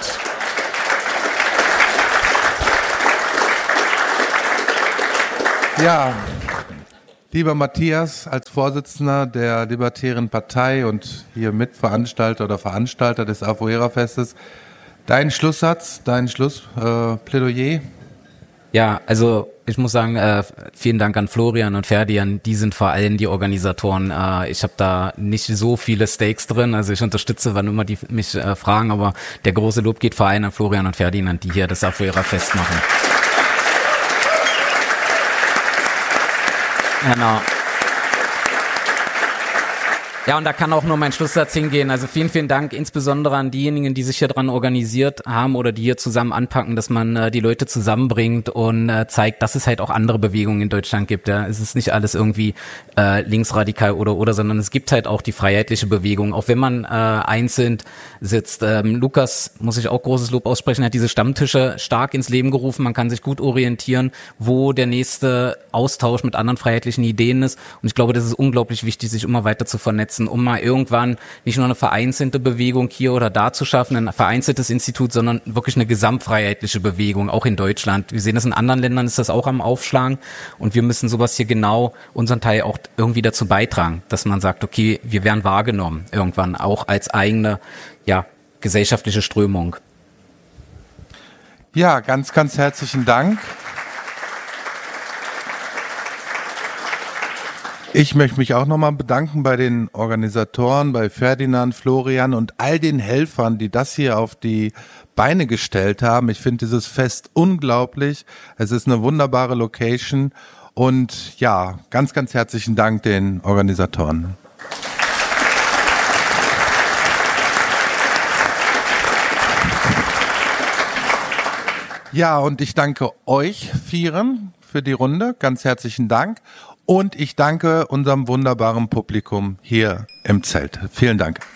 Ja, lieber Matthias, als Vorsitzender der Libertären Partei und hier Mitveranstalter oder Veranstalter des Afuera-Festes, dein Schlusssatz, dein Schlussplädoyer? Äh, ja, also ich muss sagen, äh, vielen Dank an Florian und Ferdian, die sind vor allem die Organisatoren. Äh, ich habe da nicht so viele Stakes drin, also ich unterstütze, wann immer die mich äh, fragen, aber der große Lob geht vor allem an Florian und Ferdinand, die hier das Afuera-Fest machen. Genau. Ja, und da kann auch nur mein Schlusssatz hingehen. Also vielen, vielen Dank insbesondere an diejenigen, die sich hier dran organisiert haben oder die hier zusammen anpacken, dass man äh, die Leute zusammenbringt und äh, zeigt, dass es halt auch andere Bewegungen in Deutschland gibt. Ja. Es ist nicht alles irgendwie äh, linksradikal oder oder, sondern es gibt halt auch die freiheitliche Bewegung. Auch wenn man äh, einzeln sitzt. Ähm, Lukas, muss ich auch großes Lob aussprechen, hat diese Stammtische stark ins Leben gerufen. Man kann sich gut orientieren, wo der nächste Austausch mit anderen freiheitlichen Ideen ist. Und ich glaube, das ist unglaublich wichtig, sich immer weiter zu vernetzen, um mal irgendwann nicht nur eine vereinzelte Bewegung hier oder da zu schaffen, ein vereinzeltes Institut, sondern wirklich eine gesamtfreiheitliche Bewegung, auch in Deutschland. Wir sehen das in anderen Ländern, ist das auch am Aufschlagen und wir müssen sowas hier genau, unseren Teil auch irgendwie dazu beitragen, dass man sagt, okay, wir werden wahrgenommen irgendwann, auch als eigene, ja, gesellschaftliche Strömung. Ja, ganz, ganz herzlichen Dank. Ich möchte mich auch nochmal bedanken bei den Organisatoren, bei Ferdinand, Florian und all den Helfern, die das hier auf die Beine gestellt haben. Ich finde dieses Fest unglaublich. Es ist eine wunderbare Location und ja, ganz, ganz herzlichen Dank den Organisatoren. Ja, und ich danke euch Vieren für die Runde. Ganz herzlichen Dank. Und ich danke unserem wunderbaren Publikum hier im Zelt. Vielen Dank.